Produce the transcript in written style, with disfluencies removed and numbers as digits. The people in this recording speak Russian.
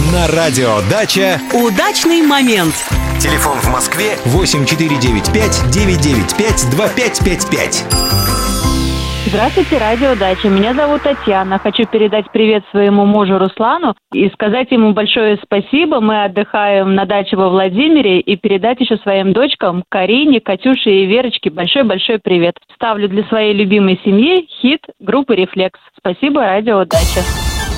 На радио «Дача» удачный момент. Телефон в Москве 8495-995-2555. Здравствуйте, радио «Дача». Меня зовут Татьяна. Хочу передать привет своему мужу Руслану и сказать ему большое спасибо. Мы отдыхаем на даче во Владимире, и передать еще своим дочкам Карине, Катюше и Верочке большой-большой привет. Ставлю для своей любимой семьи хит группы «Рефлекс». Спасибо, радио «Дача».